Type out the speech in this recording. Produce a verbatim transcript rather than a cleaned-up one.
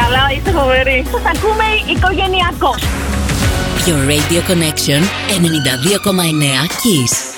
καλά, είστε φοβεροί. Σας ακούμε οικογενειακό. Your Radio Connection ενενήντα δύο κόμμα εννέα Kiss.